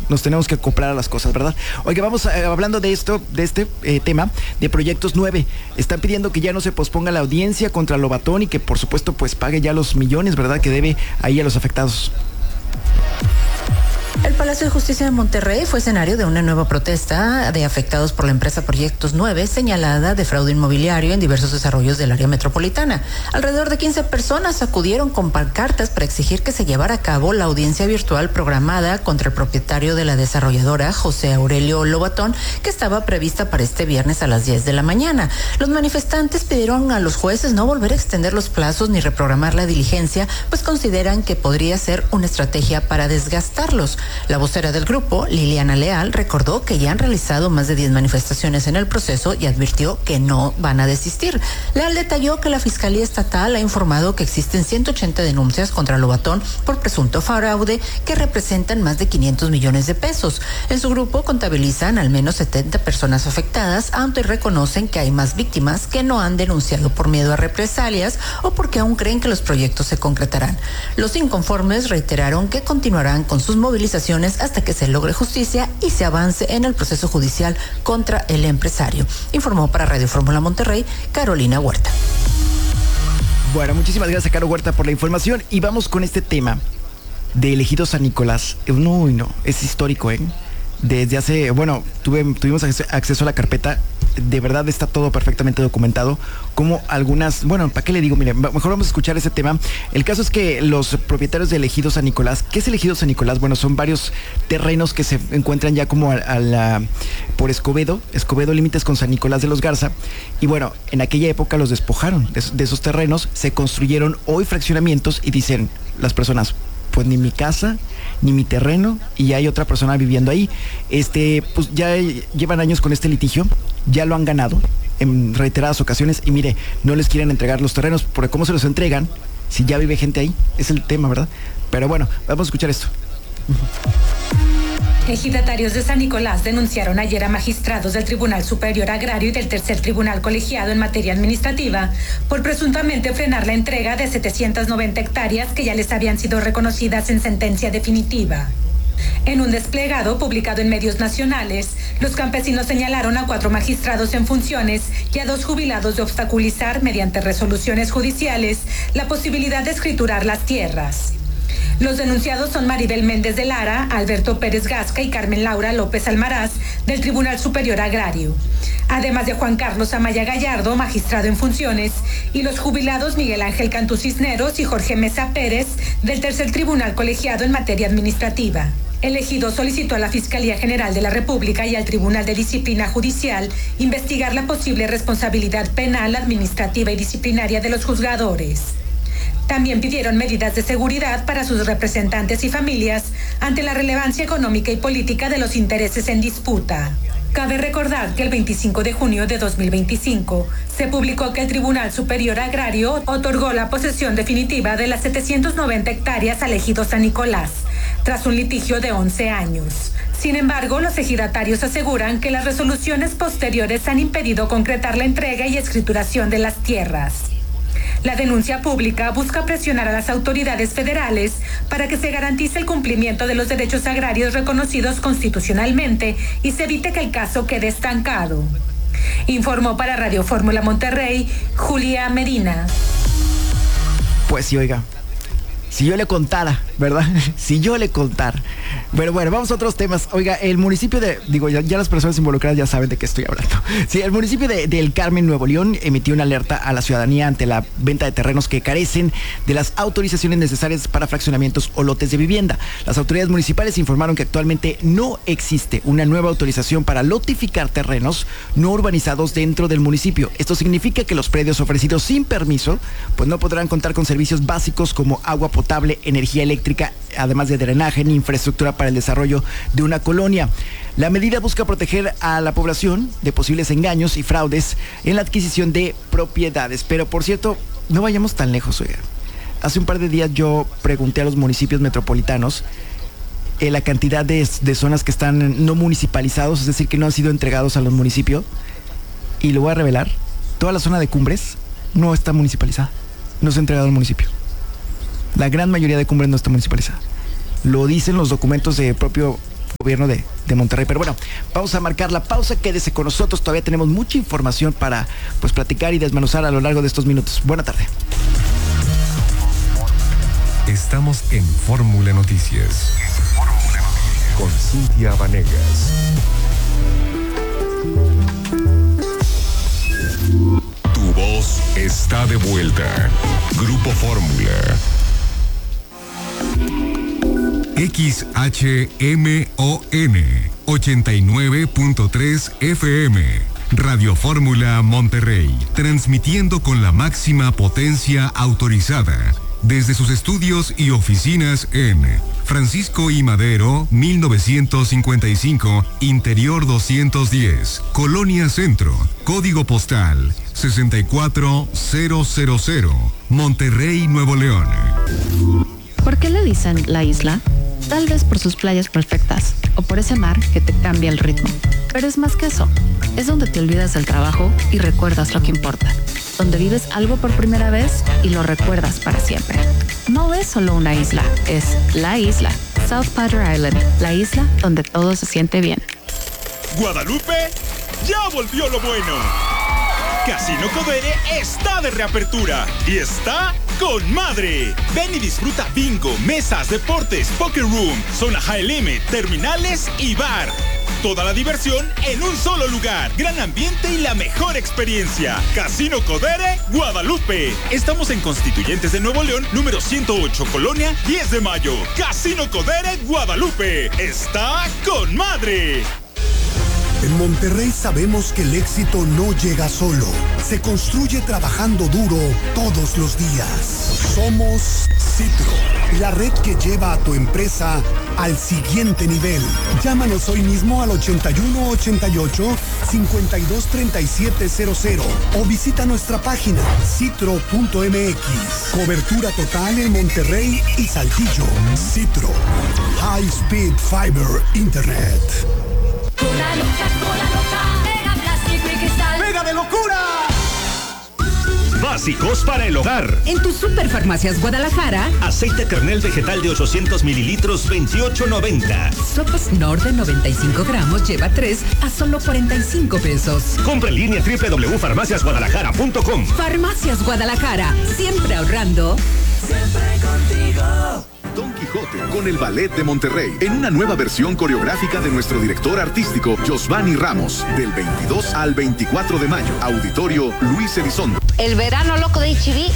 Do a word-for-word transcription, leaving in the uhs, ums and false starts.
nos tenemos que acoplar a las cosas, ¿verdad? Oiga, vamos eh, hablando de esto, de este eh, tema, de Proyectos nueve. Están pidiendo que ya no se posponga la audiencia contra Lobatón y que por supuesto pues pague ya los millones, ¿verdad?, que debe ahí a los afectados. El Palacio de Justicia de Monterrey fue escenario de una nueva protesta de afectados por la empresa Proyectos nueve, señalada de fraude inmobiliario en diversos desarrollos del área metropolitana. Alrededor de quince personas acudieron con pancartas para exigir que se llevara a cabo la audiencia virtual programada contra el propietario de la desarrolladora, José Aurelio Lobatón, que estaba prevista para este viernes a las diez de la mañana. Los manifestantes pidieron a los jueces no volver a extender los plazos ni reprogramar la diligencia, pues consideran que podría ser una estrategia para desgastarlos. La vocera del grupo, Liliana Leal, recordó que ya han realizado más de diez manifestaciones en el proceso y advirtió que no van a desistir. Leal detalló que la Fiscalía Estatal ha informado que existen ciento ochenta denuncias contra Lobatón por presunto fraude que representan más de quinientos millones de pesos. En su grupo contabilizan al menos setenta personas afectadas, aunque reconocen que hay más víctimas que no han denunciado por miedo a represalias o porque aún creen que los proyectos se concretarán. Los inconformes reiteraron que continuarán con sus movilizaciones hasta que se logre justicia y se avance en el proceso judicial contra el empresario. Informó para Radio Fórmula Monterrey, Carolina Huerta. Bueno, muchísimas gracias, Caro Huerta, por la información. Y vamos con este tema de Ejido San Nicolás. No, no, es histórico, ¿eh? Desde hace, bueno, tuve, tuvimos acceso a la carpeta. De verdad está todo perfectamente documentado, como algunas, bueno, ¿para qué le digo? Miren, mejor vamos a escuchar ese tema. El caso es que los propietarios del Ejido San Nicolás, ¿qué es el Ejido San Nicolás? Bueno, son varios terrenos que se encuentran ya como a, a la, por Escobedo, Escobedo límites con San Nicolás de los Garza, y bueno, en aquella época los despojaron de, de esos terrenos, se construyeron hoy fraccionamientos y dicen las personas, pues ni mi casa, ni mi terreno, y ya hay otra persona viviendo ahí. Este, pues ya llevan años con este litigio, ya lo han ganado en reiteradas ocasiones, y mire, no les quieren entregar los terrenos, porque ¿cómo se los entregan si ya vive gente ahí? Es el tema, ¿verdad? Pero bueno, vamos a escuchar esto. Ejidatarios de San Nicolás denunciaron ayer a magistrados del Tribunal Superior Agrario y del Tercer Tribunal Colegiado en materia administrativa por presuntamente frenar la entrega de setecientas noventa hectáreas que ya les habían sido reconocidas en sentencia definitiva. En un desplegado publicado en medios nacionales, los campesinos señalaron a cuatro magistrados en funciones y a dos jubilados de obstaculizar, mediante resoluciones judiciales, la posibilidad de escriturar las tierras. Los denunciados son Maribel Méndez de Lara, Alberto Pérez Gasca y Carmen Laura López Almaraz, del Tribunal Superior Agrario, además de Juan Carlos Amaya Gallardo, magistrado en funciones, y los jubilados Miguel Ángel Cantú Cisneros y Jorge Mesa Pérez, del Tercer Tribunal Colegiado en materia administrativa. El ejido solicitó a la Fiscalía General de la República y al Tribunal de Disciplina Judicial investigar la posible responsabilidad penal, administrativa y disciplinaria de los juzgadores. También pidieron medidas de seguridad para sus representantes y familias ante la relevancia económica y política de los intereses en disputa. Cabe recordar que el veinticinco de junio de dos mil veinticinco se publicó que el Tribunal Superior Agrario otorgó la posesión definitiva de las setecientas noventa hectáreas al ejido San Nicolás, tras un litigio de once años. Sin embargo, los ejidatarios aseguran que las resoluciones posteriores han impedido concretar la entrega y escrituración de las tierras. La denuncia pública busca presionar a las autoridades federales para que se garantice el cumplimiento de los derechos agrarios reconocidos constitucionalmente y se evite que el caso quede estancado. Informó para Radio Fórmula Monterrey, Julia Medina. Pues sí, oiga, si yo le contara, ¿verdad? Si yo le contara. Pero bueno, vamos a otros temas. Oiga, el municipio de, digo, ya, ya las personas involucradas ya saben de qué estoy hablando. Sí, el municipio de, de El Carmen, Nuevo León, emitió una alerta a la ciudadanía ante la venta de terrenos que carecen de las autorizaciones necesarias para fraccionamientos o lotes de vivienda. Las autoridades municipales informaron que actualmente no existe una nueva autorización para lotificar terrenos no urbanizados dentro del municipio. Esto significa que los predios ofrecidos sin permiso, pues no podrán contar con servicios básicos como agua potable, energía eléctrica, además de drenaje ni infraestructura para el desarrollo de una colonia. La medida busca proteger a la población de posibles engaños y fraudes en la adquisición de propiedades. Pero, por cierto, no vayamos tan lejos, oiga. Hace un par de días yo pregunté a los municipios metropolitanos eh, la cantidad de, de zonas que están no municipalizados, es decir, que no han sido entregados a los municipios. Y lo voy a revelar, toda la zona de Cumbres no está municipalizada, no se ha entregado al municipio. La gran mayoría de Cumbres no está municipalizada. Lo dicen los documentos de propio gobierno de, de Monterrey. Pero bueno, vamos a marcar la pausa, quédese con nosotros, todavía tenemos mucha información para pues platicar y desmenuzar a lo largo de estos minutos. Buena tarde. Estamos en Fórmula Noticias con Cintia Vanegas. Tu voz está de vuelta. Grupo Fórmula. X H M O N ochenta y nueve punto tres F M. Radio Fórmula Monterrey, transmitiendo con la máxima potencia autorizada desde sus estudios y oficinas en Francisco I. Madero, mil novecientos cincuenta y cinco, Interior doscientos diez, Colonia Centro, Código Postal sesenta y cuatro mil, Monterrey, Nuevo León. ¿Por qué le dicen la isla? Tal vez por sus playas perfectas o por ese mar que te cambia el ritmo. Pero es más que eso. Es donde te olvidas del trabajo y recuerdas lo que importa. Donde vives algo por primera vez y lo recuerdas para siempre. No es solo una isla, es la isla. South Padre Island, la isla donde todo se siente bien. Guadalupe, ya volvió lo bueno. Casino Codere está de reapertura y está con madre. Ven y disfruta bingo, mesas, deportes, poker room, zona high limit, terminales y bar. Toda la diversión en un solo lugar. Gran ambiente y la mejor experiencia. Casino Codere, Guadalupe. Estamos en Constituyentes de Nuevo León, número ciento ocho, Colonia, diez de mayo. Casino Codere, Guadalupe. Está con madre. En Monterrey sabemos que el éxito no llega solo, se construye trabajando duro todos los días. Somos Citro, la red que lleva a tu empresa al siguiente nivel. Llámanos hoy mismo al ochenta y uno ochenta y ocho, cincuenta y dos treinta y siete cero cero o visita nuestra página citro punto m x. Cobertura total en Monterrey y Saltillo. Citro, High Speed Fiber Internet. Cola loca, cola loca, pega plástico y cristal. ¡Pega de locura! Básicos para el hogar. En tus Superfarmacias Guadalajara. Aceite Kernel vegetal de ochocientos mililitros, veintiocho noventa. Sopas Nor de noventa y cinco gramos lleva tres a solo cuarenta y cinco pesos. Compra en línea doble u doble u doble u punto farmacias guadalajara punto com. Farmacias Guadalajara, siempre ahorrando. Siempre contigo. Don Quijote, con el Ballet de Monterrey, en una nueva versión coreográfica de nuestro director artístico, Josvani Ramos, del veintidós al veinticuatro de mayo. Auditorio Luis Elizondo. El verano loco de H E B